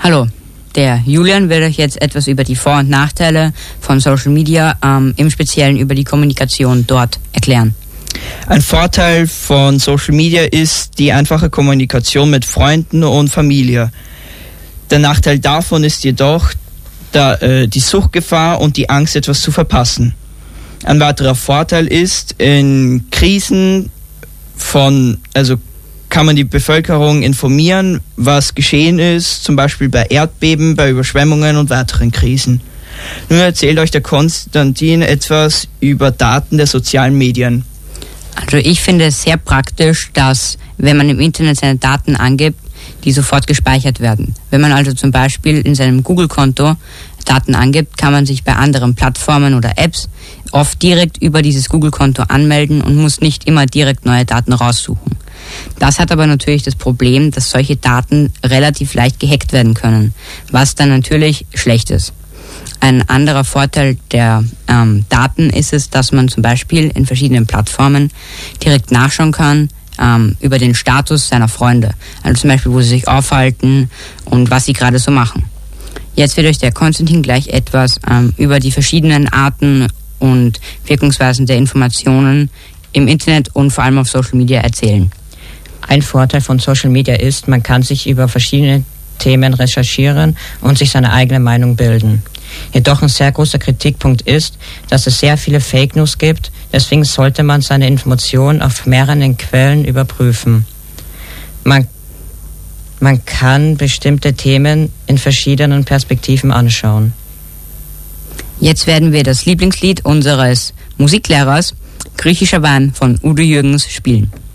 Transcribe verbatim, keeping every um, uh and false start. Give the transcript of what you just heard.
Hallo, der Julian wird euch jetzt etwas über die Vor- und Nachteile von Social Media, ähm, im Speziellen über die Kommunikation dort erklären. Ein Vorteil von Social Media ist die einfache Kommunikation mit Freunden und Familie. Der Nachteil davon ist jedoch da, äh, die Suchtgefahr und die Angst, etwas zu verpassen. Ein weiterer Vorteil ist, in Krisen von, also kann man die Bevölkerung informieren, was geschehen ist, zum Beispiel bei Erdbeben, bei Überschwemmungen und weiteren Krisen. Nun erzählt euch der Konstantin etwas über Daten der sozialen Medien. Also ich finde es sehr praktisch, dass, wenn man im Internet seine Daten angibt, die sofort gespeichert werden. Wenn man also zum Beispiel in seinem Google-Konto Daten angibt, kann man sich bei anderen Plattformen oder Apps oft direkt über dieses Google-Konto anmelden und muss nicht immer direkt neue Daten raussuchen. Das hat aber natürlich das Problem, dass solche Daten relativ leicht gehackt werden können, was dann natürlich schlecht ist. Ein anderer Vorteil der ähm, Daten ist es, dass man zum Beispiel in verschiedenen Plattformen direkt nachschauen kann ähm, über den Status seiner Freunde. Also zum Beispiel, wo sie sich aufhalten und was sie gerade so machen. Jetzt wird euch der Konstantin gleich etwas ähm, über die verschiedenen Arten und Wirkungsweisen der Informationen im Internet und vor allem auf Social Media erzählen. Ein Vorteil von Social Media ist, man kann sich über verschiedene Themen recherchieren und sich seine eigene Meinung bilden. Jedoch ein sehr großer Kritikpunkt ist, dass es sehr viele Fake News gibt, deswegen sollte man seine Informationen auf mehreren Quellen überprüfen. Man, man kann bestimmte Themen in verschiedenen Perspektiven anschauen. Jetzt werden wir das Lieblingslied unseres Musiklehrers, Griechischer Wein von Udo Jürgens, spielen.